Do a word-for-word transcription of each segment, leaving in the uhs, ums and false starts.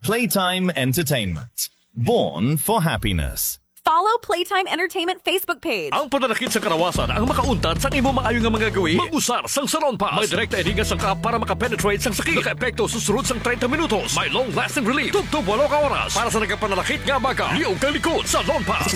Playtime Entertainment. Born for happiness. Follow Playtime Entertainment Facebook page. Ang pananakit sa karawasan ang makauntad sa imo maayo nga mga gawi. Mag-usar sang Salon Pass. May direkta ediga sang ka para makapenetrate sang sakit. Naka-epekto susunod sang thirty minutos. May long-lasting relief. Tugtog walo ka oras. Para sa nagkapananakit nga baga. Liog kang likod. Salon Pass.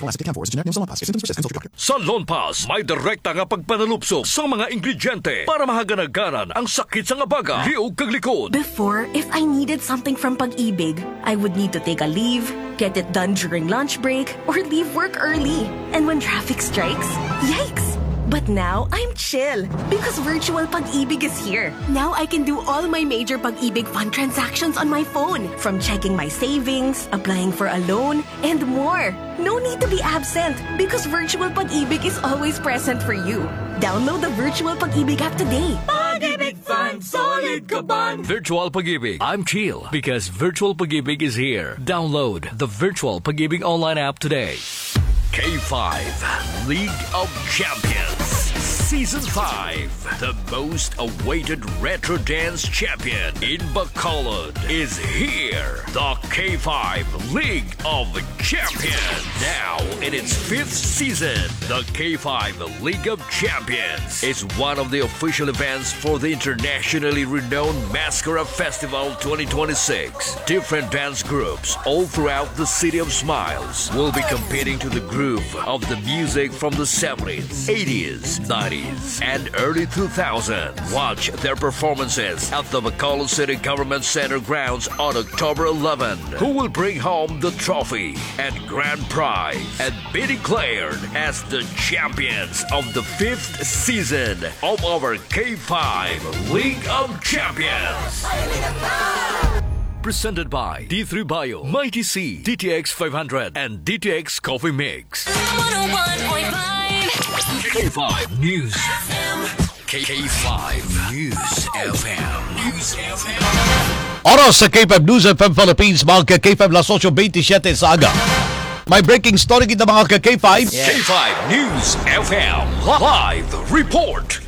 Salon Pass. May direkta nga pagpanalupso sa mga ingrediente para mahaganagaran ang sakit sa nga baga. Liog kang likod. Before, if I needed something from Pag-ibig, I would need to take a leave, get it done during lunch break, or leave work early. And when traffic strikes, yikes! But now, I'm chill because virtual Pag-ibig is here. Now I can do all my major Pag-ibig fund transactions on my phone, from checking my savings, applying for a loan, and more. No need to be absent because virtual Pag-ibig is always present for you. Download the virtual Pag-ibig app today. Pag-ibig Fund, solid ka ban! Virtual Pag-ibig. I'm chill because Virtual Pag-ibig is here. Download the Virtual Pag-ibig online app today. K five League of Champions Season five. The most awaited retro dance champion in Bacolod is here. The K five League of Champions. Now in its fifth season, the K five League of Champions is one of the official events for the internationally renowned Mascara Festival twenty twenty-six. Different dance groups all throughout the City of Smiles will be competing to the groove of the music from the seventies, eighties, nineties, and early two thousands. Watch their performances at the Bacolod City Government Center grounds on October eleventh. Who will bring home the trophy and grand prize and be declared as the champions of the fifth season of our K five League of Champions. Presented by D three Bio, Mighty C, D T X five hundred, and D T X Coffee Mix. one oh one point five K five News F M. K five News F M. News F M. Oras sa K five News F M Philippines, mga K five las eight twenty-seven sa aga. May breaking story kita mga K five. Yeah. K five News F M Live Report.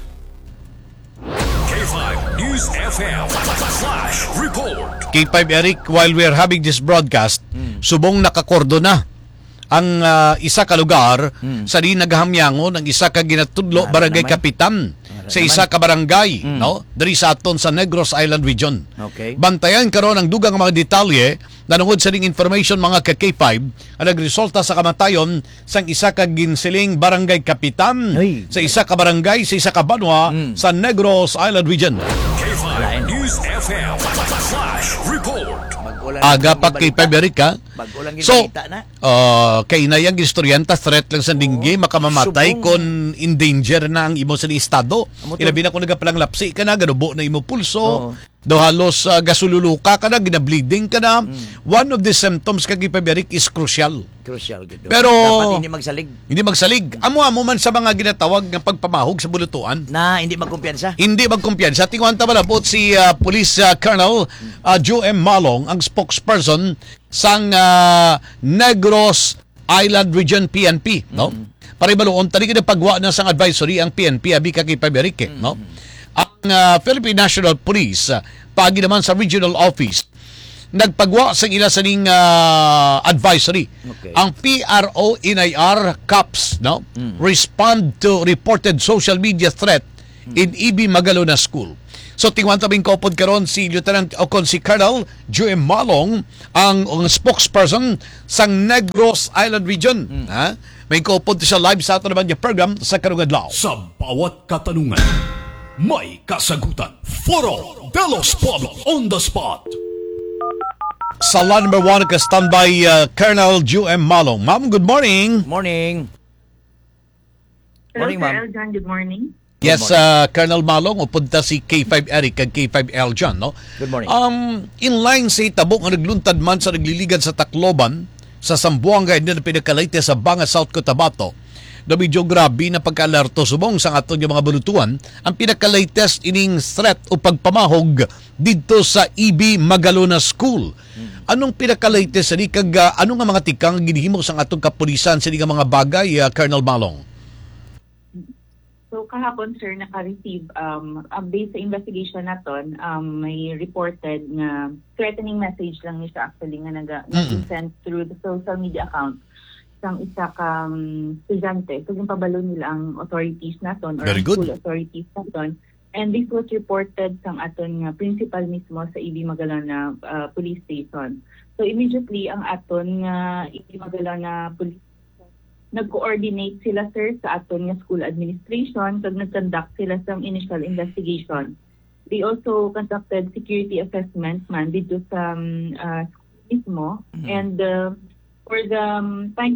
K five News F M Flash Report. K five Eric, while we are having this broadcast, mm. subong nakakordo na ang uh, isa ka lugar mm. sa di naghamyangon ang isa ka ginatudlo Mara barangay naman. Kapitan Mara sa isa ka barangay mm. no diri sa aton sa Negros Island region. Okay. Bantayan karon ang dugang mga detalye nanungod sa ding information mga ka K five ang nagresulta sa kamatayon sang isa ka ginsiling barangay kapitan Ay. sa isa ka barangay sa isa ka banwa mm. sa Negros Island region. K five News F M Flash Report. Aga pa K five Erika. So, na. Uh, kay inayang istoryanta threat lang sa dinggi, oh, makamamatay subong. Kung in danger na ang imo sa estado. Ilabi na kung nagapalang lapsi ka na, ganubo na imo pulso. Oh. Do halos uh, gasululuka ka na, ginableeding ka na. Mm. One of the symptoms kay K five Eric is crucial. Crucial gito. Pero dapat hindi magsalig. Hindi magsalig. Amo-amo man sa mga ginatawag ng pagpamahog sa bulutuan. Na hindi magkumpiyansa. Hindi magkumpiyansa. Tinguhan ta malabot si uh, Police uh, Colonel uh, Joe M. Malong, ang spokesperson sang uh, Negros Island Region P N P, no? Mm-hmm. Paribaluon tali kita pagwa na sang advisory ang P N P abi ka kay K five Eric, mm-hmm. no? Ang uh, Philippine National Police uh, pagi naman sa regional office nagpagwa sa ila sa ning uh, advisory. Okay. Ang P R O N I R COPS, no? Mm. Respond to reported social media threat mm. in E B Magalona School. So tingwan tabing kopod karon si Lieutenant o kon si Colonel Joe M. Malong ang, ang spokesperson sang Negros Island Region. Mm. Ha? May kopod siya live sa ato naman yung program sa karong adlaw. Sa bawat katanungan, may kasagutan. Foro de los Pueblos on the spot. Sala number one ka standby uh, Colonel Joe M. Malong. Ma'am, good morning. Morning. Morning, ma'am. Eljan, good morning. Yes, uh, Colonel Malong, upunta si K five Eric kag K five Eljan, no? Good morning. Um, in line sa itabok nga nagluntad man sa nagliligan sa Tacloban, sa Zamboanga, hindi na pinakalayte sa Banga, South Cotabato. Na medyo grabe na pagka-alerto subong sa aton yung mga balutuan, ang pinaka-latest ining threat o pagpamahog dito sa E B Magalona School. Hmm. Anong pinaka-latest ani kag uh, ano nga mga tikang ginihimo sa atong kapulisan sa mga bagay, uh, Colonel Malong? So kahapon sir naka-receive um update sa investigation naton, um may reported na threatening message lang ni siya actually nga naga Mm-mm. sent through the social media account sang isa ka um, estudyante. So yung pabalo nila ang authorities naton or Very ang good. school authorities naton. And this was reported sang aton nga principal mismo sa I B Magalona uh, police station. So immediately ang aton nga I B Magalona police nag-coordinate sila sir sa aton nga school administration kag nag-conduct sila sa initial investigation. They also conducted security assessment man dito sa um, uh, school mismo. Mhm. And uh, for the um, time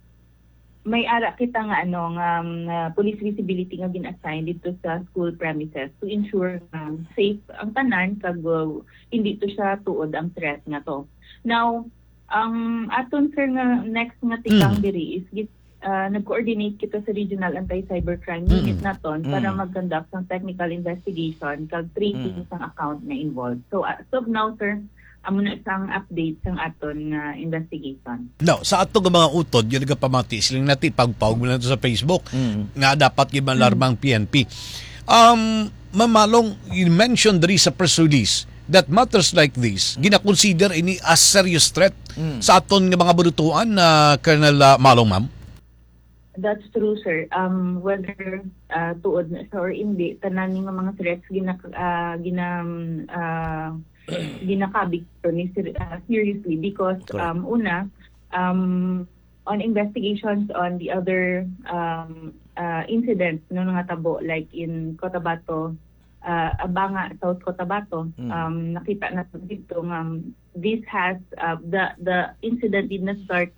may ara kita nga ano nga um, uh, police visibility nga gin-assign dito sa school premises to ensure um, safe ang tanan kag uh, hindi to siya tuod ang threat nga to. Now, ang aton sir nga next nga tikang Mm. diri is git, uh, nag-coordinate kita sa Regional Anti-Cybercrime Mm. Unit naton para Mm. mag-conduct ng technical investigation kag tracing Mm. sang account na involved. So as of now sir, amo na isang update sang aton nga investigation. No, sa ato nga mga utod, yun nagapamati silang nati pagpawag mo lang to sa Facebook Mm. nga dapat giban larmang P N P. Um, Mamalong, you mentioned diri sa press release that matters like this, gina-consider ini as serious threat Mm. sa aton nga mga budutuan na Colonel uh, Malong, ma'am? That's true, sir. Um, whether uh, tuod na siya or hindi, tanan nga mga threats gina uh, gina uh, ginakabig to ni ser- uh, seriously because um, una um, on investigations on the other um, uh, incidents no nga tabo like in Cotabato, uh, Abanga, South Cotabato, Mm. um, nakita na dito nga um, this has uh, the the incident did not start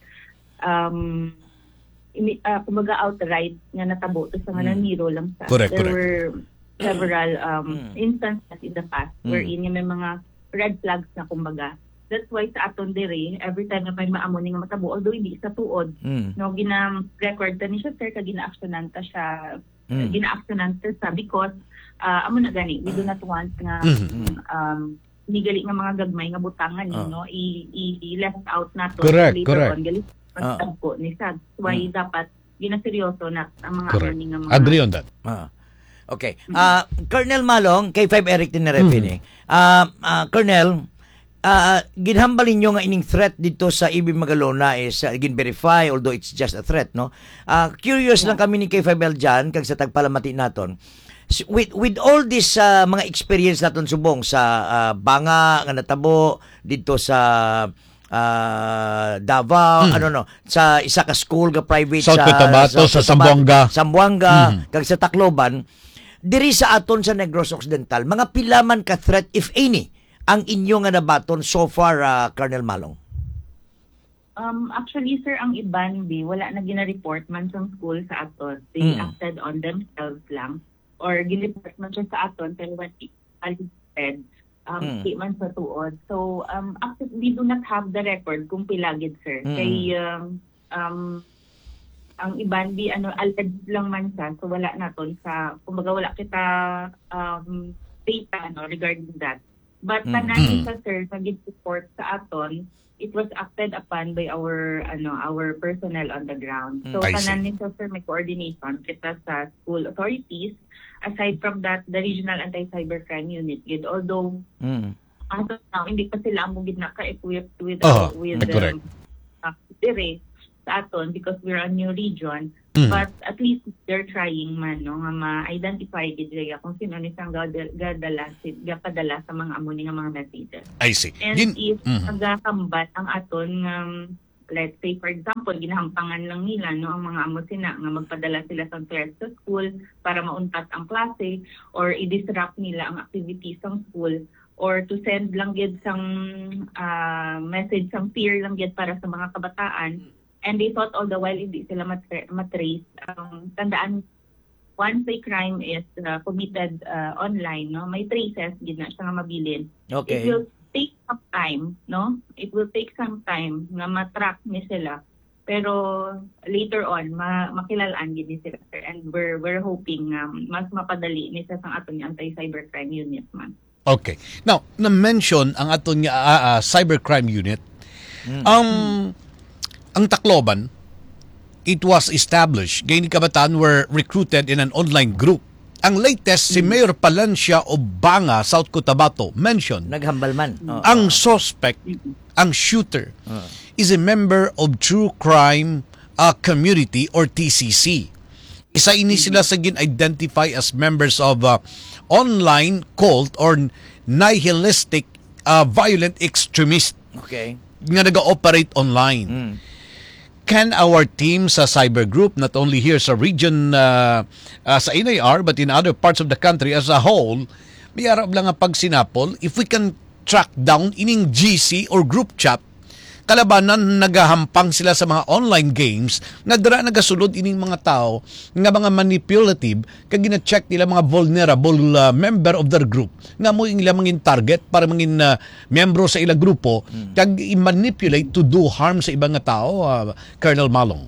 um ini uh, kumbaga outright nga natabo to sa nga Mm. naniro lang sa Correct, there correct. were several um Mm. instances in the past Mm. wherein yung may mga red flags na kumbaga. That's why sa aton diri every time na may maamon nga matabo although hindi sa tuod Mm. no gina record ta ni siya sir kag gina-actionan ta siya Mm. gina-actionan ta sa because uh, amo na gani we do not want nga Mhm. um nigali nga mga gagmay nga butangan Ah. no i, i, i left out nato Correct, later correct. on gali Ah. pagtagpo ni sad why Mm. dapat ginaseryoso na ang mga Correct. ano nga mga Agree on that. Ah. Okay. Ah, Colonel Malong, K five Eric din na refini. Ah, ah, Colonel, ah ginhambal ninyo nga ining threat dito sa I B Magalona is uh, gin-verify although it's just a threat, no? Ah, curious lang kami ni K five L dyan kag sa tagpalamati naton. S- With with all this ah, mga experience naton subong sa ah, Banga nga natabo dito sa ah, Davao, ano no, sa isa ka school ga private South sa Cotabato, sa Zamboanga. Zamboanga, Mhm. kag sa Tacloban, diri sa aton sa Negros Occidental, mga pilaman ka threat, if any, ang inyo nga nabaton so far, uh, Colonel Malong? Um, actually, sir, ang iban, di, wala na gina-report man sa school sa aton. They Mm. acted on themselves lang. Or gin-report man siya sa aton, pero when it um, Mm. di man sa tuod. So, um, actually, we do not have the record kung pilagid, sir. Mm. Kay, um, um, ang iban, di, ano, alleged lang man siya. So, wala naton sa, kumbaga, wala kita um, data, ano, regarding that. But, Mm. tanan Mm. sa, sir, sa report sa aton, it was acted upon by our ano our personnel on the ground. So I see. tanan nito sir may coordination kita sa school authorities. Aside from that, the Regional Anti-Cybercrime Unit gid although Mm. as of now hindi pa sila mo gid naka-equipped with Oh, with correct. um, uh, dire sa aton because we're a new region. Mm. But at least they're trying man no nga ma-identify gid nila kung sino ni sang gadala gadala gapadala sa mga amo ni nga mga messages. I see. And Gin- if Mhm. nagakambat ang aton um, let's say for example ginahampangan lang nila no ang mga amo sina nga magpadala sila sa threats sa school para mauntat ang klase or i-disrupt nila ang activities sa school or to send lang gid sang uh, message sang fear lang gid para sa mga kabataan and they thought all the while hindi sila matra- matrace um, tandaan once a crime is uh, committed uh, online no may traces gid na siya nga mabilin. Okay. It will take some time, no? It will take some time nga matrack ni sila. Pero later on, ma makilalaan gid ni sila, sir. And we're we're hoping um, mas mapadali ni sa sang aton nga anti-cybercrime unit man. Okay. Now, na-mention ang aton nga ah, ah, cybercrime unit. Um, ang Tacloban, it was established. Gayni kabataan were recruited in an online group. Ang latest, si Mayor Palencia Obanga, South Cotabato, mentioned Naghambal man. Oo. ang suspect, ang shooter, Oo. is a member of True Crime uh, Community or T C C. Isa ini sila sa gin-identify as members of uh, online cult or nihilistic uh, violent extremist Okay. nga nag-operate online. Mm. Can our team sa cyber group, not only here sa region uh, uh, sa N A R, but in other parts of the country as a whole, may arab lang nga pag sinapol, if we can track down ining G C or group chat, kalabanan nagahampang sila sa mga online games nga dira nagasulod ining mga tao nga mga manipulative kag gina-check nila mga vulnerable uh, member of their group nga mo ila mangin target para mangin uh, membro sa ila grupo mm. kag i-manipulate to do harm sa ibang nga tao, uh, Colonel Malong.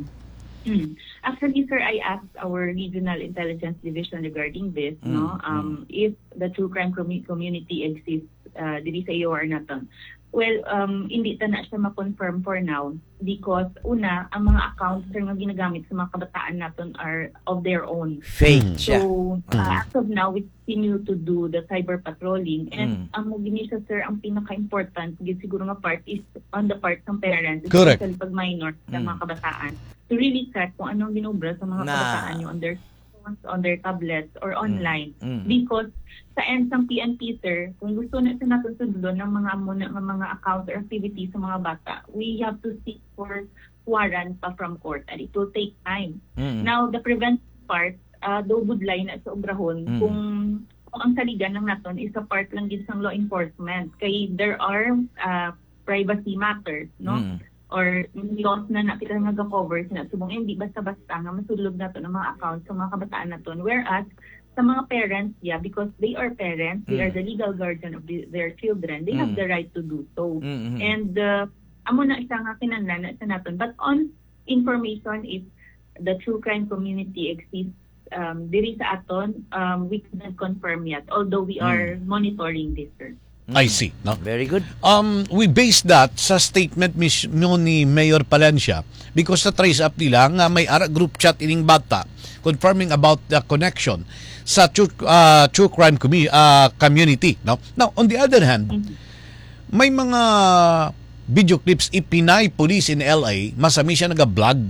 Mm. Actually, sir, I asked our regional intelligence division regarding this, Mm. no, um, if the true crime com- community exists, uh, diri sa iyo or naton. Well, um, hindi ta na siya ma-confirm for now because una, ang mga accounts sir, nga ginagamit sa mga kabataan naton are of their own. Fake siya. So, uh, as of now, we continue to do the cyber patrolling. And Mm. ang mugini siya, sir, ang pinaka-important, gid siguro nga part is on the part ng parents, Correct. especially pag minor ng Mm. mga kabataan, to really check kung anong ginobra sa mga Na- kabataan nyo on their phones, on their tablets, or online. Mm. Because sa end ng P N P, sir, kung gusto na sa natin sundon ng mga muna, ng mga account or activities sa mga bata, we have to seek for warrant pa from court and it will take time. Mm. Now, the preventive part, uh, though budlay na sa obrahon, Mm. kung, kung ang saligan ng naton is a part lang din sa law enforcement. Kay there are uh, privacy matters, no? Mm. Or laws na nakita nga ga-cover na subong hindi basta-basta nga masulog na to ng mga accounts sa mga kabataan na to. Whereas, sa mga parents, yeah, because they are parents, they Mm. are the legal guardian of the, their children, they have Mm. the right to do so. Mm-hmm. And uh, amo na isa nga kinahanglan sa naton. But on information, if the true crime community exists um, diri sa aton, um, we cannot confirm yet, although we are monitoring this, sir. I see. No? Very good. Um, we base that sa statement mismo ni Mayor Palencia because sa trace up nila nga may ara group chat ining bata confirming about the connection sa true, uh, true crime commu- uh, community. No? Now, on the other hand, may mga video clips ipinay police in L A, masami siya naga-vlog.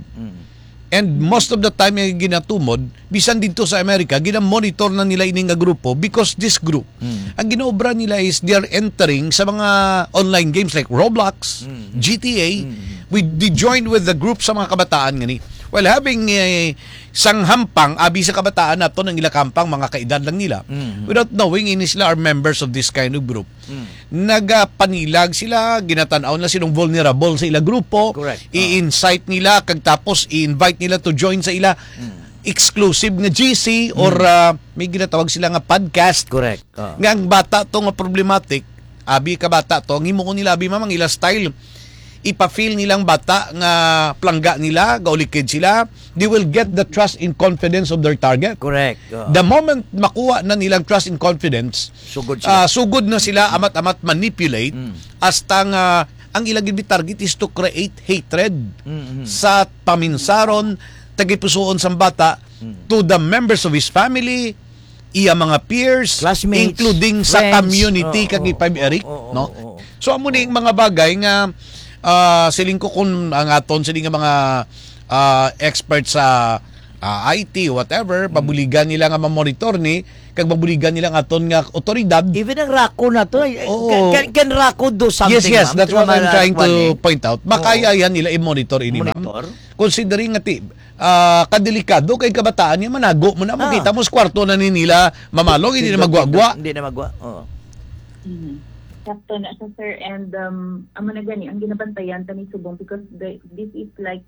And most of the time yung ginatumod, bisan dito sa Amerika, ginamonitor na nila ining nga grupo because this group, Mm. ang ginoobra nila is they are entering sa mga online games like Roblox, Mm. G T A. We they joined with the group sa mga kabataan ngani. Well, having eh, sanghampang, abi sa kabataan na to ng ilakampang mga kaedad lang nila, Mm. without knowing, ini sila are members of this kind of group. Mm. Nagapanilag sila, ginatanaw na silang vulnerable sa ila grupo, Correct. i-incite nila, kag tapos i-invite nila to join sa ila exclusive nga G C or uh, may ginatawag sila nga podcast. Correct. Oh. Nga ang bata to nga problematic, abi ka bata to, ang himo ko nila abi mamang ila style, ipa-feel nilang bata nga plangga nila, gaulikid sila, they will get the trust and confidence of their target. Correct. Oh. The moment makuha na nilang trust and confidence, Sugod sila. ah, sugod na sila amat-amat manipulate Mm. hasta nga ang ilang gid target is to create hatred Mm-hmm. sa paminsaron tagipusoon sang bata Mm. to the members of his family, iya mga peers, Classmates, including sa friends. community Oo, kag oo, Five Eric, oo, no? oo, oo. So amo ning mga bagay nga ah, siling ko kung ang aton siling nga mga ah, experts sa ah, I T whatever, pabuligan nila nga ma-monitor ni kag mabuligan nila nga aton nga otoridad. Even ang Rako na to, Oo. can, can Rako do something? Yes, yes, ma'am? that's what I'm Tama trying na, to Juan, eh. point out. Makaya yan nila i-monitor ini, ma'am. Monitor? Considering nga ti, ah, kadelikado kay kabataan niya, manago mo na, Ah. makita mo sa kwarto na ni nila, mamalong, hindi na magwagwa. Hindi na magwa. Oo. Mm-hmm. Sakto na siya, sir. And um, ang mga gani, ang ginabantayan tani subong because the, this is like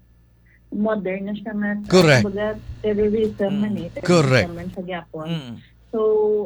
modern na siya nga. Correct. Kumbaga, terrorism Mm. man eh. Terrorism Correct. man siya gyapon. Mm. So,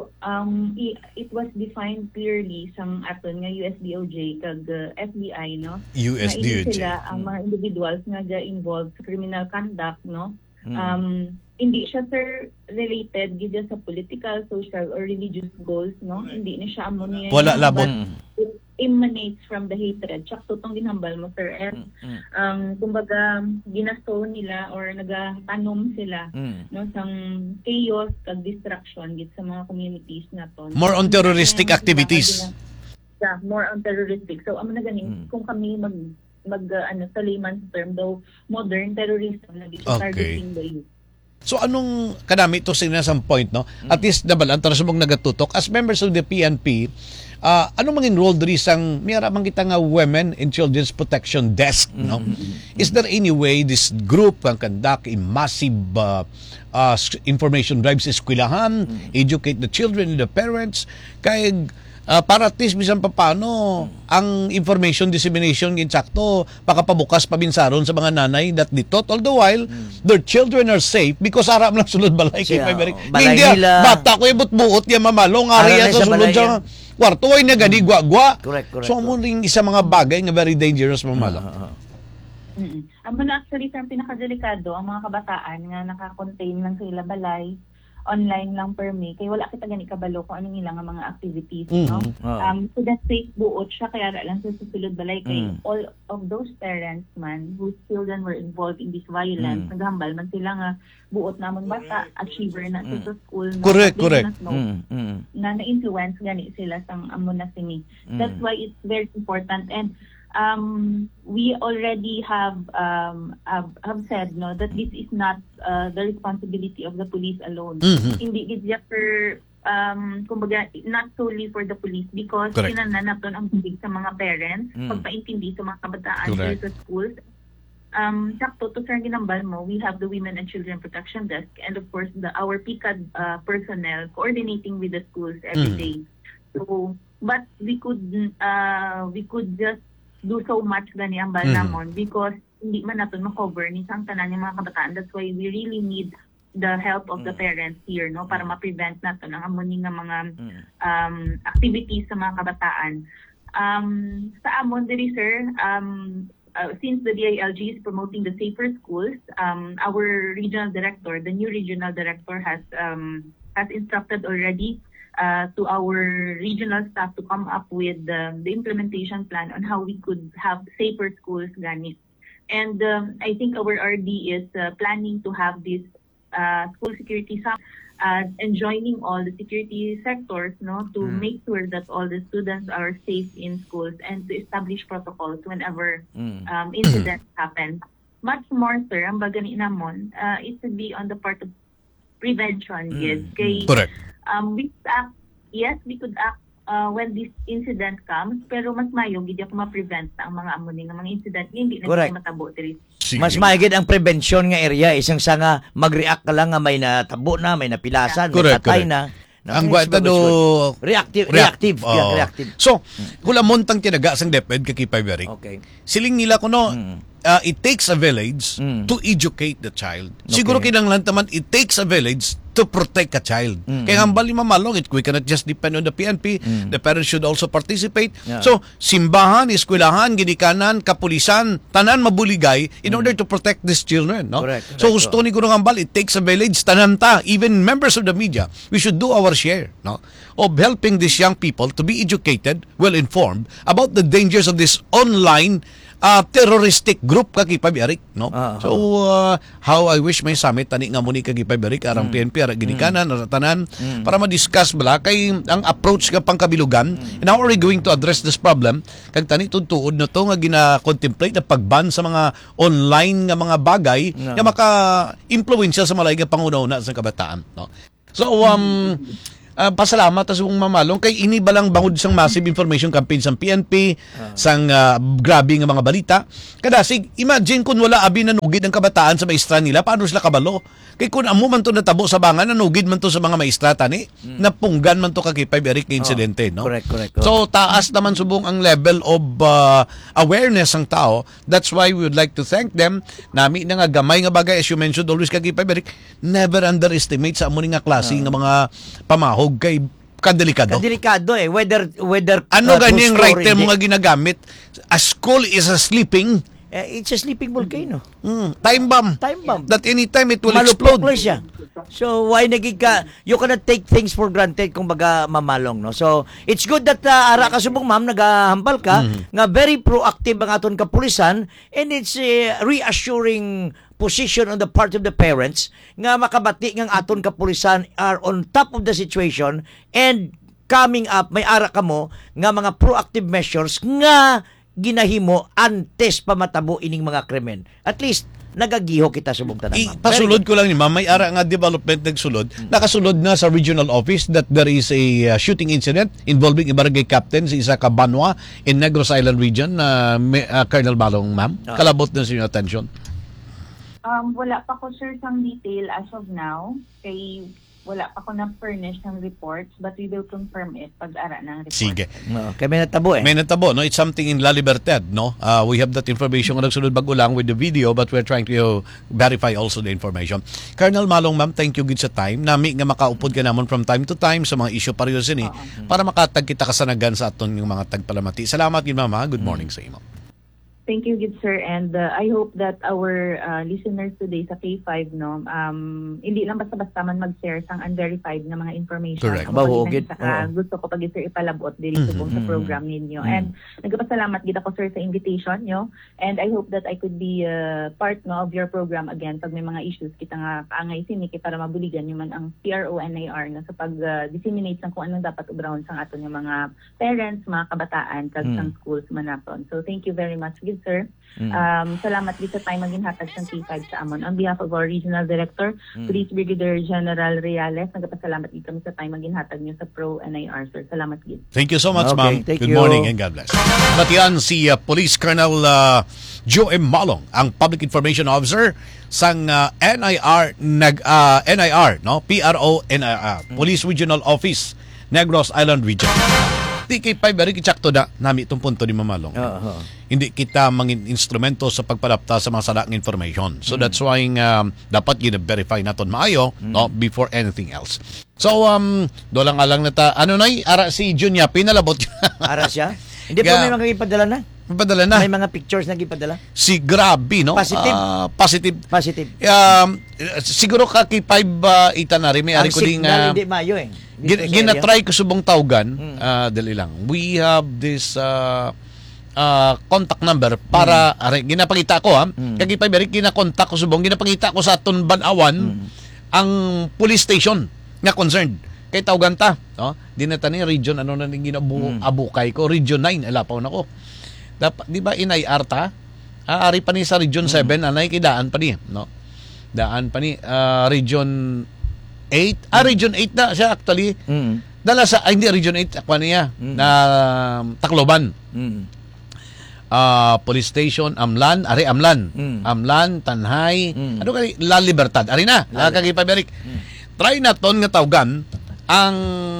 um, i- it was defined clearly sang aton nga U S D O J kag uh, F B I, no? U S D O Na J. sila ang mga individuals nga ga involved sa criminal conduct, no? Mm. Um, hindi siya, sir, related gid sa political, social, or religious goals, no? Hindi na siya amo niya. Wala labot. Mm. It, emanates from the hatred. Tsak tutong ginhambal mo, sir. And um, kumbaga, ginasto nila or nagatanom sila Mm. no, sang chaos kag distraction git sa mga communities na to. More on terroristic And, activities. Yeah, more on terroristic. So, amo na ganin, Mm. kung kami mag, mag uh, ano, sa layman's term, though, modern terrorism, naging Okay. targeting the youth. So anong kanami to sa some point, no? At least nabalan tara sa mong nagatutok as members of the P N P, uh, ano mangin role diri sang mira man kita nga Women and Children's Protection Desk, no? Is there any way this group can conduct a massive uh, uh, information drives sa eskwelahan, educate the children and the parents kay Uh, para at least bisan pa paano ang information dissemination insakto pakapabukas pabinsaron sa mga nanay that dito all the while their children are safe because aram lang sulod balay kay Siya, Pabrik. oh, balay Hindi nila. bata ko ibut buot ya mamalong Aram area na sa sa sulod balay sa yan. kwarto ay na gani gwa-gwa. Correct, correct, So mo ring isa mga bagay nga very dangerous mamalong. Mm-mm. Amo na actually sa pinakadelikado ang mga kabataan nga naka-contain lang sa ila balay, online lang per me, kay wala kita gani kabalo kung anong ilang mga activities, no? Mhm. Oo. Um, so that safe buot siya, kaya ra lang sa susulod balay, kay Mm. all of those parents man whose children were involved in this violence, Mm. naghambal man sila nga buot namon bata, achiever na Mm. sa school, na Correct, na- correct. na- Mm. Mm. na na-influence gani sila sang amo na sini. Mm. That's why it's very important. And um, we already have um, have, have said no that this is not uh, the responsibility of the police alone. Mhm. Hindi gid for um, kumbaga, not solely for the police because Correct. kinananaton ang bibig sa mga parents, Mm. pagpaintindi sa mga kabataan Correct. sa schools. Um, sakto to Sir Ginambal mo, we have the Women and Children Protection Desk and of course the our P C A D uh, personnel coordinating with the schools every Mm. day. So, but we could uh, we could just do so much gani ang Mhm. namon because hindi man natin ma-cover ni sang tanan yung mga kabataan. That's why we really need the help of the parents here, no, para ma-prevent natin ang amon nga mga um, activities sa mga kabataan. Um, sa amon diri sir, um, uh, since the D I L G is promoting the safer schools, um, our regional director, the new regional director has um, has instructed already uh, to our regional staff to come up with the, the implementation plan on how we could have safer schools gani. And um, I think our R D is uh, planning to have this uh, school security sub uh, and joining all the security sectors, no, to Mm. make sure that all the students are safe in schools and to establish protocols whenever Mm. um, incidents happen. Much more, sir, ang baga ni namon, uh, it should be on the part of prevention. Mm. Yes, kay Correct. um, we could act, yes, we could act uh, when this incident comes, pero mas mayo gid ako ma-prevent ang mga amuni nga mga incident hindi na Correct. kita matabo diri. Sige. Mas maigid ang prevention nga area isang sa nga mag-react ka lang nga may natabo na, may napilasan, may Correct, patay correct. na. Ang Yes, gwata do reactive, reactive, Oo. yeah, reactive. So, hula montang tinaga sang DepEd kay Kipay Beric. Okay. Siling nila kuno Mm. uh, it takes a village Mm. to educate the child. Siguro Okay. kinanglan taman it takes a village to protect a child. Mm. Kaya hambal ni mamalong it we cannot just depend on the P N P. Mm. The parents should also participate. Yeah. So, simbahan, eskwelahan, ginikanan, kapulisan, tanan mabuligay in order to protect these children, no? Correct, So, correct. gusto ni Gurong Hambal, it takes a village, tanan ta, even members of the media, we should do our share, no? Of helping these young people to be educated, well informed about the dangers of this online uh, terroristic group kakipay Eric, no? Ah, So uh, how I wish may summit tani nga muni kakipay Eric arang P N P ara ginikanan ara tanan para ma-discuss bala kay ang approach ka pangkabilugan and how are we going to address this problem kag tani tutuod na to nga gina-contemplate na pagban sa mga online nga mga bagay No. nga maka-impluwensya sa malay nga panguna-una sa kabataan, no? So um Uh, pasalamat sa kong mamalong kay ini balang bangod sang massive information campaign sang P N P sang uh, grabe nga mga balita kada sig imagine kung wala abi nanugid ang kabataan sa maestra nila paano sila kabalo kay kun amo man to natabo sa bangan nanugid man to sa mga maestra tani napunggan man to kakipay Eric nga insidente, no? Correct, correct. So taas naman subong ang level of uh, awareness ng tao. That's why we would like to thank them. Nami na nga gamay nga bagay as you mentioned always kakipay Eric, never underestimate sa amo nga klase nga mga pamahog kay kadelikado. Kadelikado eh, whether whether Ano uh, ganyang true story, writer mo hindi. nga ginagamit? A school is a sleeping Eh, it's a sleeping volcano. Mm, time bomb. Time bomb. That anytime it will Malupok explode. lang siya. So why nagig ka, you cannot take things for granted kung baga mamalong, no? So it's good that uh, ara ka subong ma'am nagahambal ka Mm. nga very proactive ang aton kapulisan, and it's a reassuring position on the part of the parents nga makabati ng aton kapulisan are on top of the situation and coming up may ara ka mo nga mga proactive measures nga ginahimo antes pa matabo ining mga krimen. At least nagagiho kita subong tanan. I, ma'am. pasulod ko lang ni ma'am, may ara nga development nagsulod. Nakasulod na sa regional office that there is a uh, shooting incident involving a barangay captain sa isa ka Banwa in Negros Island region na uh, Colonel Balong, ma'am. Ah. Kalabot na sa inyong attention. Um, wala pa ko sir sang detail as of now. Kay wala pa ko na-furnish ng reports, but we will confirm it pag ara ng report. Sige. No, kay may natabo eh. May natabo, no? It's something in La Libertad, no? Uh, we have that information kung nagsunod bago lang with the video, but we're trying to verify also the information. Colonel Malong, ma'am, thank you good sa time. Nami nga makaupod ka namon from time to time sa mga issue pareho sini para makatag kita kasanagan sa aton yung mga tagpalamati. Salamat gid ma'am, ha? Good morning sa imo. Thank you, good sir. And uh, I hope that our uh, listeners today sa K five, no, um, hindi lang basta-basta man mag-share sang unverified na mga information. Correct. Kung Bawo, pag- gid. saka Oo. gusto ko pag sir ipalabot dili mm sa program ninyo. And nagpasalamat gid ako sir sa invitation nyo. And I hope that I could be uh, part no of your program again pag may mga issues kita nga kaangay sini kay para mabuligan nyo man ang P R O N A R na sa pag-disseminate uh, sang kung anong dapat ubraon sang aton yung mga parents, mga kabataan kag Mm. sang schools manapon. So thank you very much, good sir. Mm. Um, salamat din sa time maging hatag sa K five sa amon. On behalf of our Regional Director, Police Brigadier General Reales, nagpasalamat din kami sa time maging hatag niyo sa Pro N A R, sir. Salamat din. Thank you so much, Okay, ma'am. thank Good you. morning and God bless. At yan si uh, Police Colonel uh, Joe M. Malong, ang Public Information Officer sang uh, N I R nag uh, N I R, no? P R O N I R, Police Regional Office, Negros Island Region. Di kay pa very kichakto da nami itong punto ni Mamalong. Oo. Hindi kita mangin instrumento sa pagpadapta sa mga salang information. So that's why um, dapat gina-verify naton maayo no before anything else. So um do lang alang nata ano nay ara si Junya pinalabot. Ara siya. Hindi pa Yeah. may mga ipadala na. Padala na. May mga pictures na ipadala. Si grabe no. Positive. Ah, positive. Positive. Um siguro ka kay five uh, ita na rin may Ang ari ko ding signal uh, hindi mayo eh. Gin, Dito sa gina-try ko subong tawgan, ah, dali lang. We have this uh, uh, contact number para, are, ginapakita ko ha, mm. kagi pa beri, gina-contact ko subong, ginapakita ko sa aton Banawan, ang police station nga concerned. Kay tawgan ta, no? Di na tani region, ano na ning ginabu, abukay ko, region nine, alapaw na ko. Dapat, di ba inay arta? Ah, ari pa ni sa region seven, anay kidaan pa ni, no? Daan pa ni, ah, region eight, ah, region eight na siya actually. Mm. Dala sa, ay, hindi, region eight, ako niya, na um, Tacloban. Mm. Ah, police station, Amlan, ari Amlan. Mm. Amlan, Tanhay, Mm. ano kani, La Libertad. Ari na, La Kagipaberik. Try na ton nga tawgan ang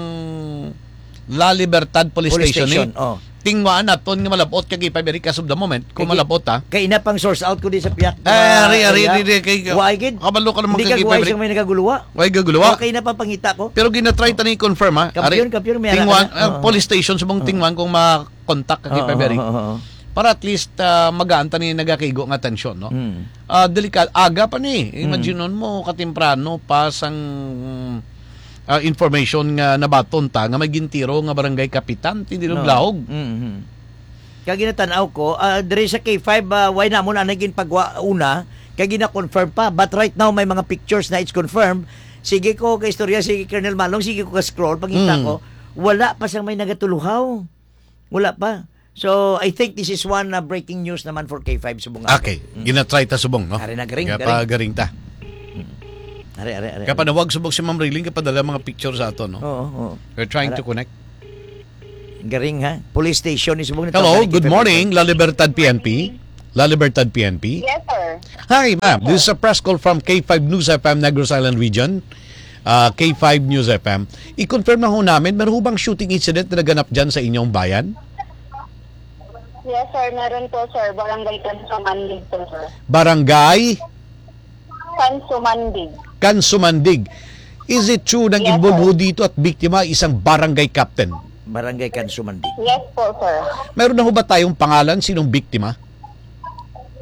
La Libertad Police, Police Station, station, eh. oh. Tingwaan na ton nga malabot kay Paberik as of the moment. Kung Kay- malabot ha. Kay ina pang source out ko di sa piyak. Eh, ari, ari, ari, ari, kay- Why gid? kabalo ka naman Hindi kay ka guway Paberik. siyang may nagaguluwa. Way gagulawa. Okay na pa pangita ko. Pero ginatry tani confirm ha. Kampiyon, kampiyon, may tingwan, ara ka na. ah, Oo. police station subong tingwan kung ma-contact ka kay Oo, Paberik. oo, oo. Para at least uh, magaan tani nagakigo nga tensyon, no? Mm. Ah, delikado aga pa ni. Imagine mo katemprano pa sang ah, information nga nabaton ta nga may gintiro nga barangay kapitan hindi no. Lahog. Mhm. Kaya ginatanaw ko, uh, dire sa K five, uh, why na mo na naging pagwauna, kaya gina-confirm pa. But right now, may mga pictures na it's confirmed. Sige ko, ka istorya, sige Colonel Malong, sige ko ka-scroll, pagkita Mm. ko, wala pa siyang may nagatuluhaw. Wala pa. So, I think this is one uh, breaking news naman for K five subong. Okay, ginatry ta subong, no? Ari na, garing, Kaya pa garing ta. Are, are, are. Kaya pa nawag subong si Ma'am Riling kapadala mga picture sa ato, no? Oo, oo. We're trying Ara. to connect. Garing ha. Police station is subong. Hello, good morning, La Libertad P N P. La Libertad P N P. Yes, sir. Hi, ma'am. This is a press call from K five News F M, Negros Island Region. Uh, K five News F M. I-confirm na ho namin, meron ho bang shooting incident na naganap dyan sa inyong bayan? Yes, sir. Meron po, sir. Barangay Kansumandig po, sir. Barangay Kansumandig. Kansumandig. Is it true nang Yes, involved sir. ho dito at biktima isang barangay captain? Barangay Kansumandig. Yes po, sir. Meron na ho ba tayong pangalan sinong biktima?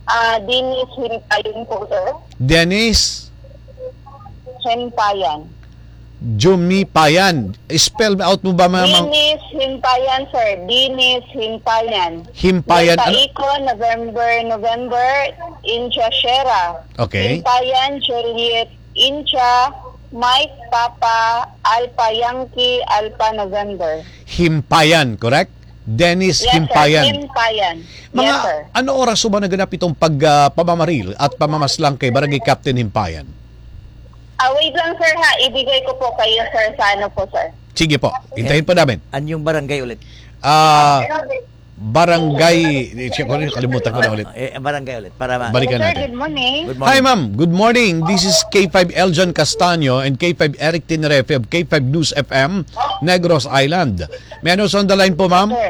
Ah, Dennis Himpayan po, sir. Dennis Himpayan. Jumipayan. Spell out mo ba, ma'am? Dennis Himpayan, sir. Dennis Himpayan. Himpayan. Delta Ano? Eco, November, November, Incha Shera. Okay. Himpayan, Juliet, Incha, Mike, Papa, Alpha Yankee, Alpha November. Himpayan, correct? Dennis Yes, Himpayan. sir. Himpayan. Mga Yes, sir. ano oras ba naganap itong pag ah, pamamaril at pamamaslang kay Barangay Captain Himpayan? Ah, wait lang, sir, ha. Ibigay ko po kayo, sir, sa ano po, sir. Sige po, hintayin pa namin. Anyong barangay ulit? Ah, Barangay, eh, siya ko rin, kalimutan ko na ulit. Eh, barangay ulit. Para ma- Balikan Sir, natin. good morning. Good Hi morning. ma'am, good morning. This is K five Eljon Castaño and K five Eric Tinrefe of K five News F M, Negros Island. May ano on the line po, ma'am? Sir.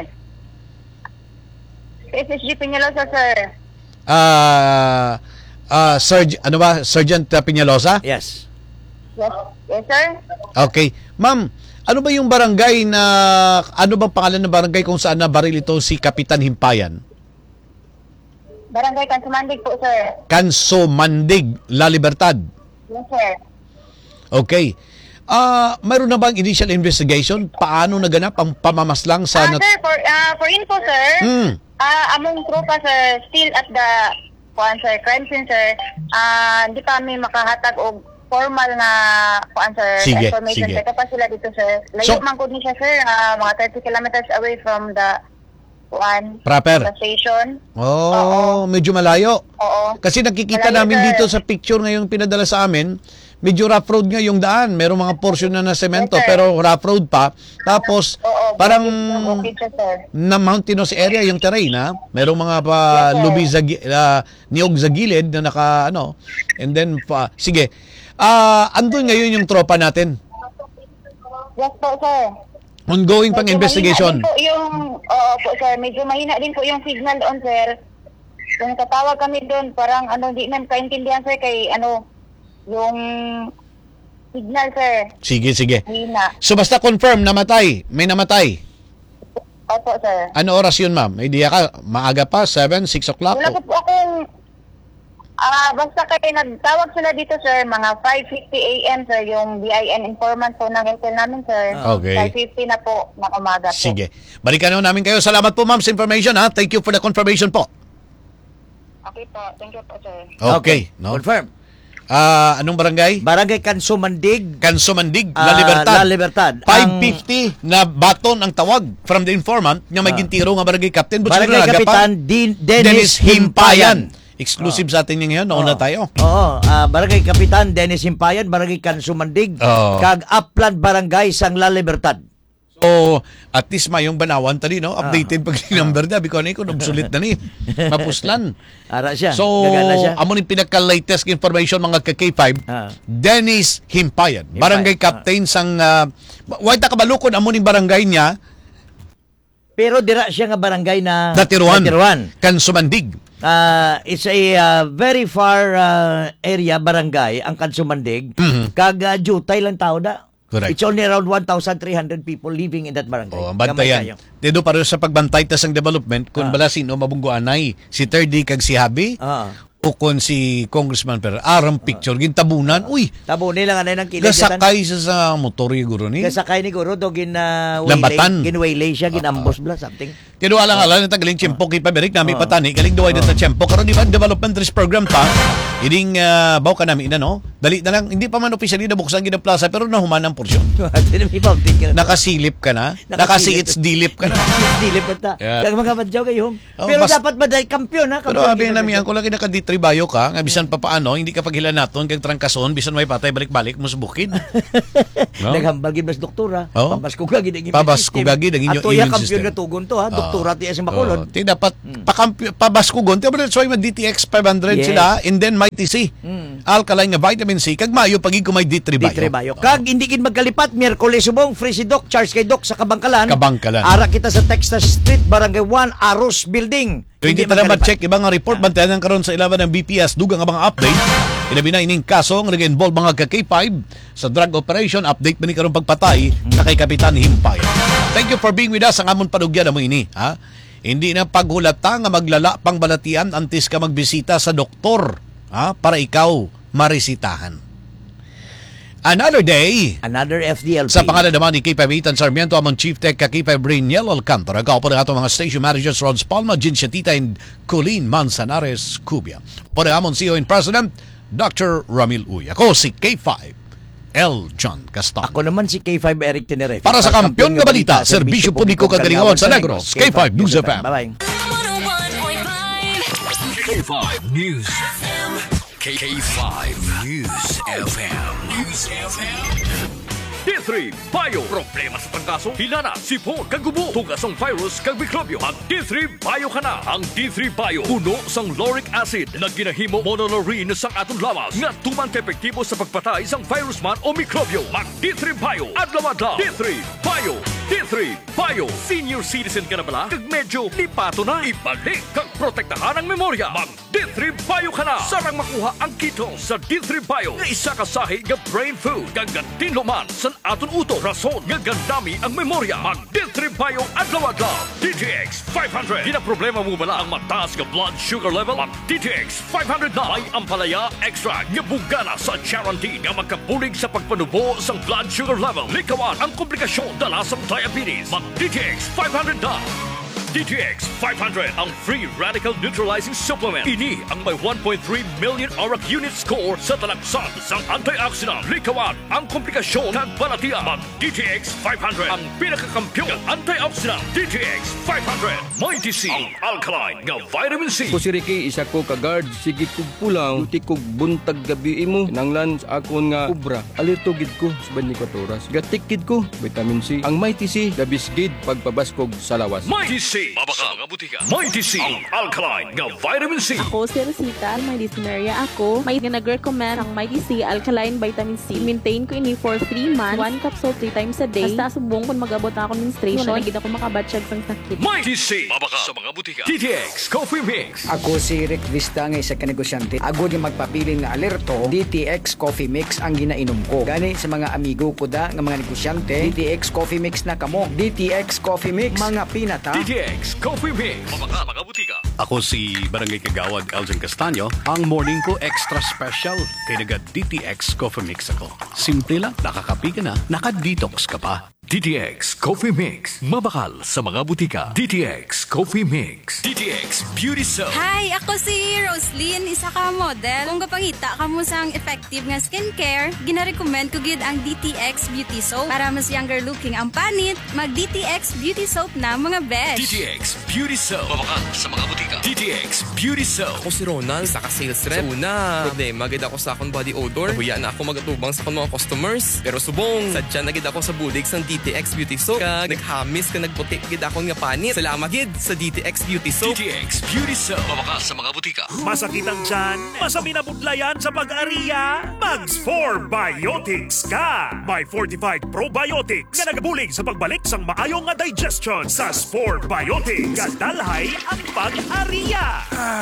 S S G Peñalosa, sir. Ah, ah, Serg, ano ba? Sergeant uh, Peñalosa? Yes. Yes, yes, sir. Okay. Ma'am, ano ba yung barangay na, ano ba pangalan ng barangay kung saan nabaril ito si Kapitan Himpayan? Barangay Kansumandig po, sir. Canso Mandig, La Libertad. Yes, sir. Okay. Ah, mayroon na bang initial investigation? Paano naganap ang pamamaslang sa... Ah, nat- sir, for, ah, for info, sir, Hmm. ah, among tropa, sir, still at the, kuan, sir, crime scene, sir, ah, hindi pa kami makahatag og formal na, kuan, sir, Sige, information. sige. Kaya pa sila dito, sir. So- Layo man ko ni siya, sir, ah, mga thirty kilometers away from the, kuan, Proper. the station. Oh, medyo malayo. Oo. Kasi nakikita Malayo, namin sir. dito sa picture ngayong pinadala sa amin, medyo rough road nga yung daan. Merong mga portion na na semento, Yes, sir. pero rough road pa. Tapos, Oo, parang okay siya, sir. na mountainous area yung terrain, ha? Merong mga pa Yes, sir. lubi sa, gi- ah, niyog sa gilid na naka, ano, and then, pa, sige. Ah, andun ngayon yung tropa natin. Yes po, sir. Ongoing pang Medyo investigation. mahina din po yung, oo po, sir. Medyo mahina din po yung signal doon, sir. Kung tatawag kami doon, parang ano, di man kaintindihan, sir, kay ano, yung signal, sir. Sige, sige. Mahina. So, basta confirm, namatay. May namatay. Opo, sir. Ano oras yun, ma'am? May idea ka? Maaga pa? seven, six o'clock? Wala ko po akong, ah, basta kayo nagtawag sila dito, sir, mga five fifty a m, sir, yung B I N informant po ng hotel namin, sir. Okay. five fifty na po, ng umaga po. Sige. Balikan na namin kayo. Salamat po, ma'am, sa information, ha? Thank you for the confirmation po. Okay po. Thank you po, sir. Okay. No? Confirm. Ah, anong barangay? Barangay Kansumandig, Canso Mandig, Ah, La Libertad. La Libertad. five Ang- fifty na baton ang tawag from the informant nga may gintiro nga barangay captain. But Barangay siguro nagapa- Kapitan Din- Dennis Himpayan. Exclusive sa atin yung ngayon. Nauna tayo. Oo, ah, Barangay Kapitan Dennis Himpayan, Barangay Kansumandig, Oo. kag Upland Barangay sang La Libertad. So, at least mayong banawan tali, no? Updated pag number na. Biko na ikon, obsolete na ni. Mapuslan. Ara siya. So, Gagana siya. amo ni pinaka-latest information mga ka-K five, Ah. Dennis Himpayan, Himpayan, barangay captain sang, uh, wait ka balukon, amo ni barangay niya, Pero dira siya nga barangay na Datiruan, Datiruan. Kansumandig. Ah, it's a ah, very far ah, area barangay ang Kansumandig. Kag uh, jutay lang tao na. Correct. It's only around one thousand three hundred people living in that barangay. Oh, ang Gamay bantayan. kayo. Dedo para sa pagbantay tas ang development, kung Ah. bala sino mabunggo anay, si third D kag si Habi, Ah. o kung si Congressman Perez, arang picture, gintabunan, uy, Tabo nila nga na nang kilig. gasakay sa sa motor guro ni. Kasakay ni Guro do gin uh, Lambatan. ginwaylay siya, ginambos bla something. Kaya alang alang na galing tiyempo kay Paberik namin Oo. patani, galing duway na ta tiyempo. Karon di ba ang development risk program pa, ining uh, baw ka namin ina, no? Dali na lang, hindi pa man officially nabuksan gina plaza, pero nahuman ang porsyon. May public ka na. Nakasilip ka na, Nakasilip. nakasiits dilip ka na. Dilip pa ta. Yeah. Kag mga badyaw kayo. Oh, Pero bas- dapat ba dahil kampiyon ha? Pero Kampiyon abi kita namin badyaw. ang kung lagi nakaditribayo ka, nga bisan pa paano, hindi ka paghila naton kag trangkason, bisan may patay balik-balik mo sa bukid. No? Naghambal gid mas doktora. Oo. Pabaskugag gid ang immune Pabaskugag gid ang system. inyong Ato ya immune kampiyon system. nga tugon to ha. Doktora tiya sa Bacolod. Oh, ti dapat pakampi pabaskugon. Ti ba so may D T X five hundred Yes. sila and then may T C. Alkaline nga vitamin C kag mayo pagig ko may D three Di Trebayo. Kag hindi gid magkalipat Miyerkules subong free si Doc Charles kay Doc sa Kabangkalan. Kabangkalan. Ara kita sa Texas Street Barangay one Aros Building. So, hindi pa naman check ibang nga report bantayan ng karon sa ilaban ng B P S dugang nga mga update. Inabi na ining kaso nga nag-involve mga ka-K five sa drug operation. Update man ni karong pagpatay na kay Kapitan Himpay. Thank you for being with us ang amon panugyan mo ini, ha? Hindi na paghulata nga maglala pang balatian antes ka magbisita sa doktor, ha? Para ikaw marisitahan. Another day. Another F D L P. Sa pangalan naman ni K five Ethan Sarmiento, among Chief Tech ka K five Briniel Alcantara, kao po na ato mga station managers Rod Palma, Gin Shatita, and Colleen Manzanares Cubia. Po na among C E O and President, Doctor Ramil Uy. Ako si K five L. John Castan. Ako naman si K five Eric Tenerefe. Para sa Kampiyon nga Balita, Serbisyo Publiko Kagalingawan sa Negros, K five News F M. Bye-bye. one oh one point five K five News F M. K five News F M. News F M. D three Bio. Problema sa pagkaso, hilana, sipon, kagubo, tugas ang virus, kag mikrobyo. Mag D three Bio ka na. Ang D three Bio, puno sang lauric acid na ginahimo monolaurin sang atong lawas nga tuman ka epektibo sa pagpatay sang virus man o mikrobyo. Mag D three Bio. Adlaw-adlaw. D three Bio. D three Bio. Senior citizen ka na bala? Kag medyo lipato na. Ibalik kag protektahan ang memorya. Mag D three Bio ka na. Sarang makuha ang ketone sa D three Bio nga isa ka sahi nga brain food. Kag gatinlo man sa aton uto. Rason nga gandami ang memorya. Mag D three Bio adlaw-adlaw. D T X five hundred. Di na problema mo bala ang mataas nga blood sugar level? Mag D T X five hundred na. May ampalaya extract nga bugana sa Charantin nga magkapulig sa pagpanubo sang blood sugar level. Likawan ang komplikasyon dala sa diabetes. Mag D T X five hundred na. D T X five hundred, ang free radical neutralizing supplement. Ini ang may one point three million A R A C unit score sa talaksan sang antioxidant. Likawan ang komplikasyon ng balatian. Mag D T X five hundred, ang pinakakampyon ng antioxidant. D T X five hundred, may D C, ang alkaline nga vitamin C. Ko si Ricky, isa ko ka-guard. Sige kog pulang, uti kog buntag gabi mo. Kinanglan sa akon nga kubra. Alerto gid ko sa twenty-four oras. Gatikid ko, vitamin C. Ang may T C, labis gid pagpabaskog sa lawas. May T C. Mabaka mga butika. May T C, ang alkaline nga vitamin C. Ako si Rosita, may dysuria ako. May nag-recommend ang may T C alkaline vitamin C. Maintain ko ini for three months. One capsule three times a day. Basta subong kung mag-abot na ako menstruation. Wala na ako makabatsyag sang sakit. May T C. Mabaka sa mga butika. D T X Coffee Mix. Ako si Rick Vista nga isa ka negosyante. Agod yung magpabilin nga alerto, D T X Coffee Mix ang ginainom ko. Gani sa mga amigo ko da nga mga negosyante, D T X Coffee Mix na kamo. D T X Coffee Mix, mga pinata. D T X Coffee Mix. Mabaka mga butika. Ako si Barangay Kagawad Elgin Castaño. Ang morning ko extra special kay naga D T X Coffee Mix ako. Simple lang, nakakapi ka na, naka-detox ka pa. D T X Coffee Mix. Mabakal sa mga butika. D T X Coffee Mix. D T X Beauty Soap. Hi, ako si Roslyn, isa ka model. Kung kapangita ka mo sang effective nga skincare, gina-recommend ko gid ang D T X Beauty Soap. Para mas younger looking ang panit, mag D T X Beauty Soap na mga besh. D T X Beauty Soap. Mabakal sa mga butika. D T X Beauty Soap. Ako si Ronald, isa ka sales rep. So una, problema gid ako sa akong body odor. Huya na ako magatubang sa akong mga customers. Pero subong, sadya na gid ako sa budig sang D T X Beauty Soap. Kag naghamis ka nagputi gid akong nga panit. Salamat gid sa D T X Beauty Soap. D T X Beauty Soap. Mabakal sa mga butika. Masakit ang tiyan? Masami na budlayan sa pag-ariya? Mags four Biotics ka! May fortified probiotics na nagabulig sa pagbalik sang maayong nga digestion. Sa four Biotics, kadalhay ang pag-ariya.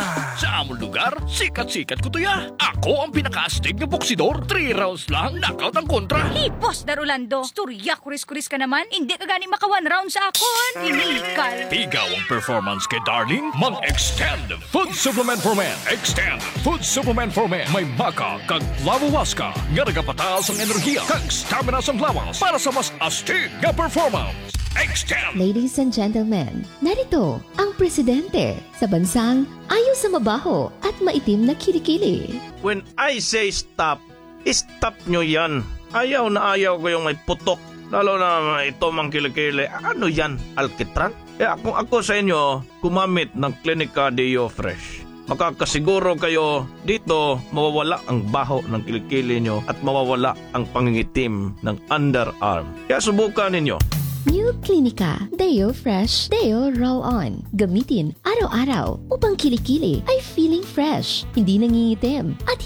Sa among lugar, sikat-sikat ko to ya. Ako ang pinaka-astig na boksidor. Three rounds lang, knockout ang kontra. Hipos, Darulando. Storya, kuris-kuris ka naman. Hindi ka gani maka one round sa akon. Inikal. Ikaw ang performance kay Darling. Mag-extend Food Supplement for Men. Extend Food Supplement for Men. May maka kag lawawaska nga nagapataas ang enerhiya kag stamina sang lawas para sa mas astig nga performance. Extend. Ladies and gentlemen, narito ang presidente sa bansang ayaw sa mabaho at maitim na kilikili. When I say stop, stop nyo yan. Ayaw na ayaw ko yung may putok. Lalo na ito mang kilikili. Ano yan? Alkitran? Eh, kung ako sa inyo, kumamit ng Clinica Deo Fresh. Makakasiguro kayo dito mawawala ang baho ng kilikili nyo at mawawala ang pangingitim ng underarm. Kaya subukan ninyo. New Clinica Deo Fresh Deo Roll-On. Gamitin araw-araw upang kilikili ay feeling fresh, hindi nangingitim at